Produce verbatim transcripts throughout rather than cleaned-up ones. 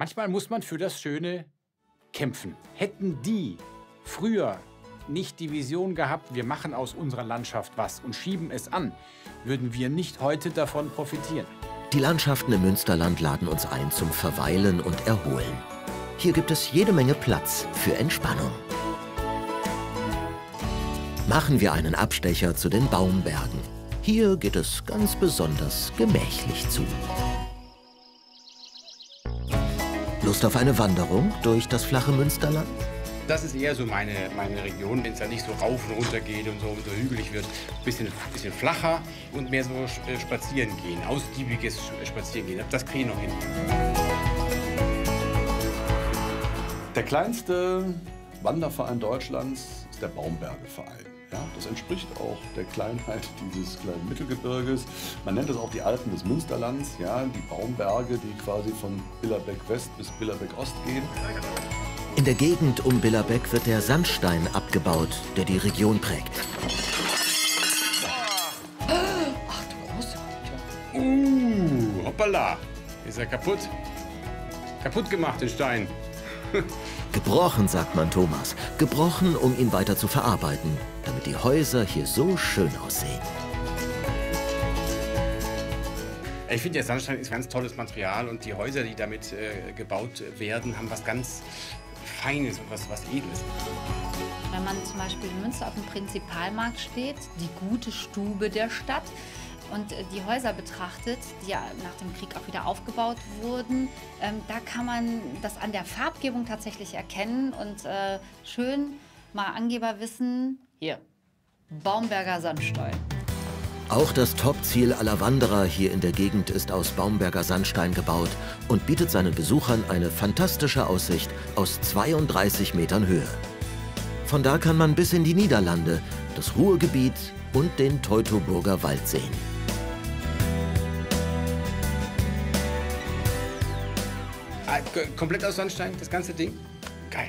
Manchmal muss man für das Schöne kämpfen. Hätten die früher nicht die Vision gehabt, wir machen aus unserer Landschaft was und schieben es an, würden wir nicht heute davon profitieren. Die Landschaften im Münsterland laden uns ein zum Verweilen und Erholen. Hier gibt es jede Menge Platz für Entspannung. Machen wir einen Abstecher zu den Baumbergen. Hier geht es ganz besonders gemächlich zu. Lust auf eine Wanderung durch das flache Münsterland? Das ist eher so meine, meine Region, wenn es da nicht so rauf und runter geht und so, und so hügelig wird. Ein bisschen, bisschen flacher und mehr so spazieren gehen, ausgiebiges Spazieren gehen. Das kriege ich noch hin. Der kleinste Wanderverein Deutschlands ist der Baumberge-Verein. Ja, das entspricht auch der Kleinheit dieses kleinen Mittelgebirges. Man nennt es auch die Alpen des Münsterlands, ja, die Baumberge, die quasi von Billerbeck West bis Billerbeck Ost gehen. In der Gegend um Billerbeck wird der Sandstein abgebaut, der die Region prägt. Ach du große Güte. Uh, hoppala. Ist er kaputt? Kaputt gemacht, den Stein. Gebrochen, sagt man Thomas. Gebrochen, um ihn weiter zu verarbeiten, damit die Häuser hier so schön aussehen. Ich finde, der Sandstein ist ein ganz tolles Material und die Häuser, die damit äh, gebaut werden, haben was ganz Feines und was, was Edles. Wenn man zum Beispiel in Münster auf dem Prinzipalmarkt steht, die gute Stube der Stadt, und die Häuser betrachtet, die ja nach dem Krieg auch wieder aufgebaut wurden, ähm, da kann man das an der Farbgebung tatsächlich erkennen und äh, schön mal Angeberwissen, hier, Baumberger Sandstein. Auch das Topziel aller Wanderer hier in der Gegend ist aus Baumberger Sandstein gebaut und bietet seinen Besuchern eine fantastische Aussicht aus zweiunddreißig Metern Höhe. Von da kann man bis in die Niederlande, das Ruhrgebiet und den Teutoburger Wald sehen. Ah, komplett aus Sandstein, das ganze Ding? Geil.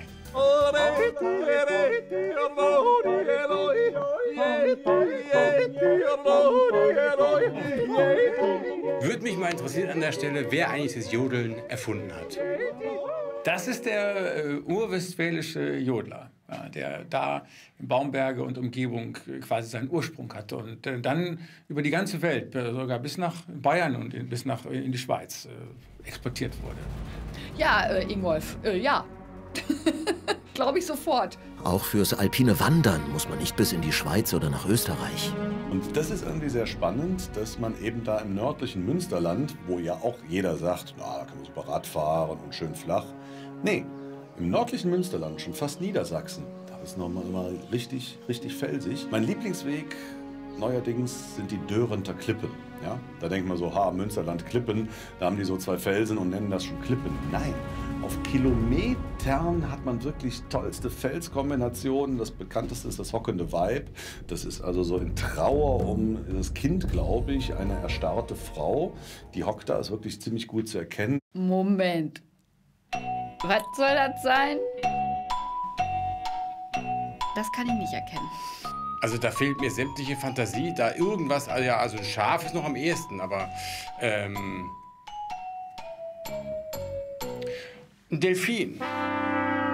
Würde mich mal interessieren an der Stelle, wer eigentlich das Jodeln erfunden hat. Das ist der äh, urwestfälische Jodler, ja, der da in Baumberge und Umgebung quasi seinen Ursprung hatte und äh, dann über die ganze Welt, äh, sogar bis nach Bayern und in, bis nach in die Schweiz äh, exportiert wurde. Ja, äh, Ingolf, äh, ja. Glaube ich sofort. Auch fürs alpine Wandern muss man nicht bis in die Schweiz oder nach Österreich. Und das ist irgendwie sehr spannend, dass man eben da im nördlichen Münsterland, wo ja auch jeder sagt, na, da kann man super Rad fahren und schön flach. Nee, im nördlichen Münsterland, schon fast Niedersachsen, da ist noch mal, mal richtig, richtig felsig. Mein Lieblingsweg neuerdings sind die Dörrenter Klippen. Ja? Da denkt man so, ha, Münsterland, Klippen, da haben die so zwei Felsen und nennen das schon Klippen. Nein, auf Kilometern hat man wirklich tollste Felskombinationen. Das bekannteste ist das hockende Weib. Das ist also so in Trauer um das Kind, glaube ich, eine erstarrte Frau. Die hockt da, ist wirklich ziemlich gut zu erkennen. Moment. Was soll das sein? Das kann ich nicht erkennen. Also da fehlt mir sämtliche Fantasie, da irgendwas, also ja, also ein Schaf ist noch am ehesten, aber ähm, ein Delfin.